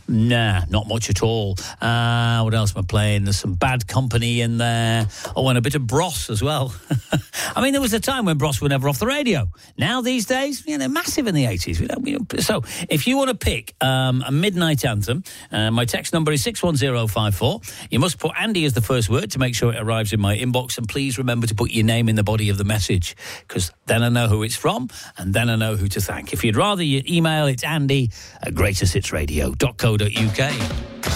Nah, not much at all. What else am I playing? There's some Bad Company in there. Oh, and a bit of Bros as well. I mean, there was a time when Bros were never off the radio. Now, these days, they're massive in the 80s. So, if you want to pick a midnight anthem, my text number is 61054. You must put Andy as the first word to make sure it arrives in my inbox, and please remember to put your name in the body of the message, because then I know who it's from, and then I know who to thank. If you'd rather you email, it's andy@greatesthitsradio.co.uk.